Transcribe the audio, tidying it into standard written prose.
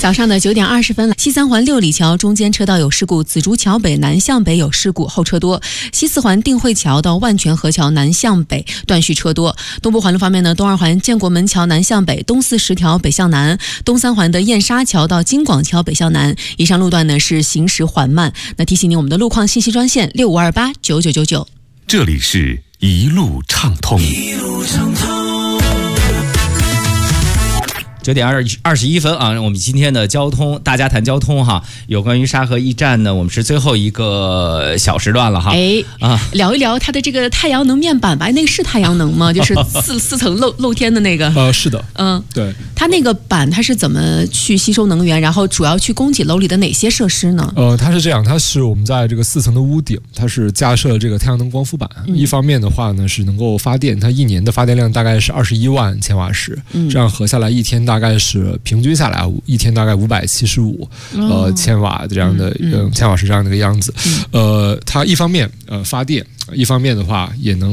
早上的9点20分，西三环六里桥中间车道有事故，紫竹桥北南向北有事故，后车多。西四环定慧桥到万泉河桥南向北断续车多。东部环路方面呢，东二环建国门桥南向北，东四十条北向南，东三环的燕莎桥到京广桥北向南，以上路段呢是行驶缓慢。那提醒您，我们的路况信息专线65289999。 这里是一路畅通。 9点21分啊，我们今天的交通，大家谈交通哈。有关于沙河驿站呢，我们是最后一个小时段了哈。 聊一聊它的这个太阳能面板吧，那个是太阳能吗？就是四层露天的那个。 是的。对。 它那个板它是怎么去吸收能源，然后主要去供给楼里的哪些设施呢？ 它是这样，它是我们在这个4层的屋顶，它是架设了这个太阳能光伏板。一方面的话呢，是能够发电，它一年的发电量大概是21万千瓦时，这样合下来一天大概是平均下来一天大概575千瓦这样的千瓦时这样的一个样子。它一方面发电，一方面的话也能